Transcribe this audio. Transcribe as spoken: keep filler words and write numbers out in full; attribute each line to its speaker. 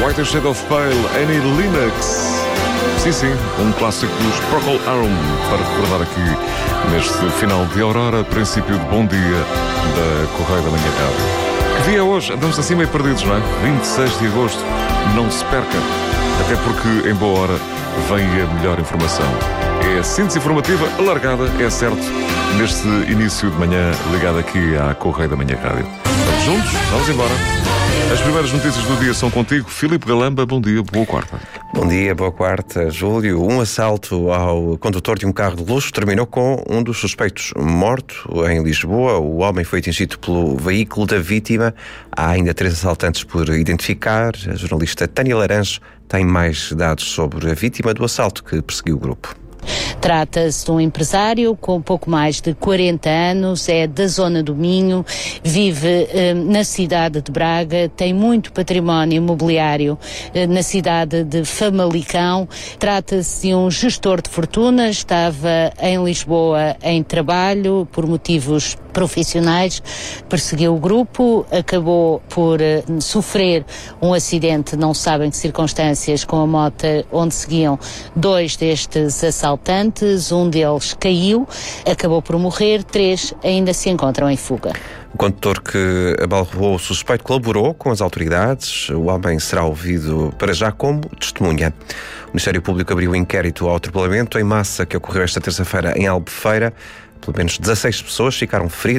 Speaker 1: Whiter Shade of Pale, Annie Lennox. Sim, sim, um clássico dos Procol Harum, para recordar aqui neste final de aurora, princípio de bom dia da Correio da Manhã Rádio. Que dia é hoje? Andamos assim meio perdidos, não é? vinte e seis de agosto, não se perca, até porque em boa hora vem a melhor informação. É a síntese informativa alargada, é certo, neste início de manhã ligado aqui à Correio da Manhã Rádio. Vamos juntos? Vamos embora. As primeiras notícias do dia são contigo, Filipe Galamba. Bom dia, boa quarta.
Speaker 2: Bom dia, boa quarta, Júlio. Um assalto ao condutor de um carro de luxo terminou com um dos suspeitos morto em Lisboa. O homem foi atingido pelo veículo da vítima. Há ainda três assaltantes por identificar. A jornalista Tânia Laranjo tem mais dados sobre a vítima do assalto que perseguiu o grupo.
Speaker 3: Trata-se de um empresário com pouco mais de quarenta anos, é da zona do Minho, vive eh, na cidade de Braga, tem muito património imobiliário eh, na cidade de Famalicão. Trata-se de um gestor de fortuna, estava em Lisboa em trabalho por motivos profissionais, perseguiu o grupo, acabou por eh, sofrer um acidente, não sabem que circunstâncias, com a moto onde seguiam dois destes assaltantes. Um deles caiu, acabou por morrer, três ainda se encontram em fuga.
Speaker 2: O condutor que abalroou o suspeito colaborou com as autoridades. O homem será ouvido para já como testemunha. O Ministério Público abriu um inquérito ao atropelamento em massa que ocorreu esta terça-feira em Albufeira. Pelo menos dezasseis pessoas ficaram feridas.